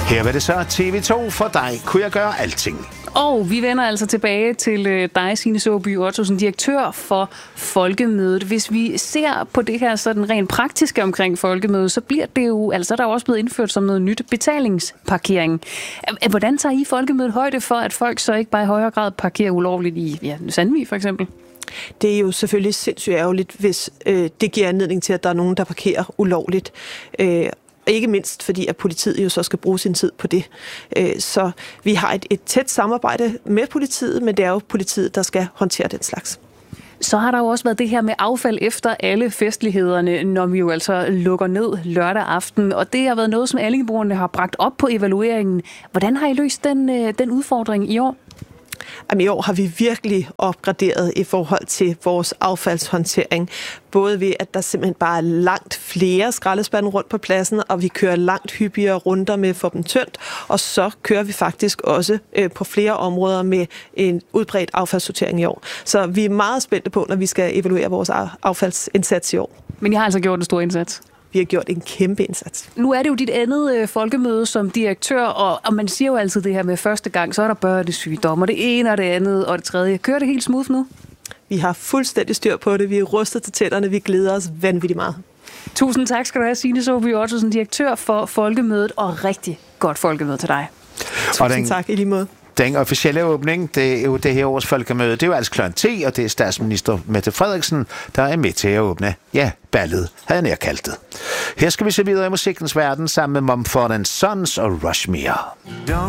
Her var det så TV2 for dig. Kunne jeg gøre alting? Og vi vender altså tilbage til dig, Signe Saabye Ottosen, direktør for Folkemødet. Hvis vi ser på det her sådan rent praktiske omkring Folkemødet, så bliver det jo, altså der er også blevet indført som noget nyt, betalingsparkering. Hvordan tager I Folkemødet højde for, at folk så ikke bare i højere grad parkerer ulovligt i Sandvig for eksempel? Det er jo selvfølgelig sindssygt ærgerligt, hvis det giver anledning til, at der er nogen, der parkerer ulovligt. Ikke mindst fordi, at politiet jo så skal bruge sin tid på det. Så vi har et tæt samarbejde med politiet, men det er jo politiet, der skal håndtere den slags. Så har der jo også været det her med affald efter alle festlighederne, når vi jo altså lukker ned lørdag aften. Og det har været noget, som Allingeborgerne har bragt op på evalueringen. Hvordan har I løst den udfordring i år? Jamen, i år har vi virkelig opgraderet i forhold til vores affaldshåndtering. Både ved, at der simpelthen bare er langt flere skraldespande rundt på pladsen, og vi kører langt hyppigere runder med at få dem tømt. Og så kører vi faktisk også på flere områder med en udbredt affaldssortering i år. Så vi er meget spændte på, når vi skal evaluere vores affaldsindsats i år. Men I har altså gjort en stor indsats? Vi har gjort en kæmpe indsats. Nu er det jo dit andet folkemøde som direktør, og man siger jo altid det her med første gang, så er der børnesygdom, og det ene og det andet og det tredje. Kører det helt smooth nu? Vi har fuldstændig styr på det. Vi er rustet til tænderne. Vi glæder os vanvittigt meget. Tusind tak skal du have, Signe Saabye Ottosen, direktør for Folkemødet, og rigtig godt folkemøde til dig. Tusind tak, i lige måde. Den officielle åbning, det er jo det her års folkemøde, det er jo altså kl. 10, og det er statsminister Mette Frederiksen, der er med til at åbne, ballet, havde jeg nær kaldt det. Her skal vi se videre i musikkens verden sammen med Mumford & Sons og Rush Me.